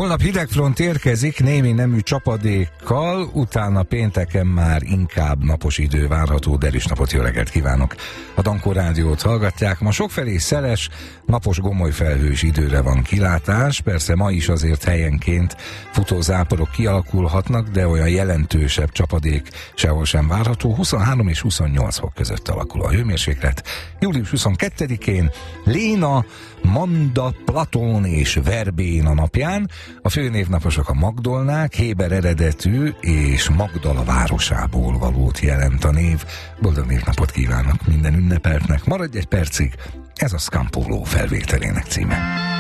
Holnap hidegfront érkezik némi nemű csapadékkal, utána pénteken már inkább napos idő várható. Derűs napot, jó reggelt kívánok! A Dankó Rádiót hallgatják. Ma sokfelé szeles, napos gomolyfelhős időre van kilátás. Persze ma is azért helyenként futózáporok kialakulhatnak, de olyan jelentősebb csapadék sehol sem várható. 23 és 28 fok között alakul a hőmérséklet. Július 22-én Léna, Manda, Platón és Verbéna napján. A főnévnaposok a Magdolnák, héber eredetű és Magdala városából valót jelent a név. Boldog névnapot kívánok minden ünnepeltnek. Maradj egy percig, ez a Scampolo felvételének címe.